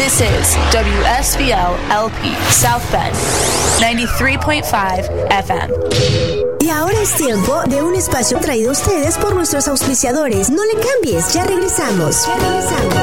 This is WSBL LP South Bend 93.5 FM. Y ahora es tiempo de un espacio traído a ustedes por nuestros auspiciadores. No le cambies, ya regresamos.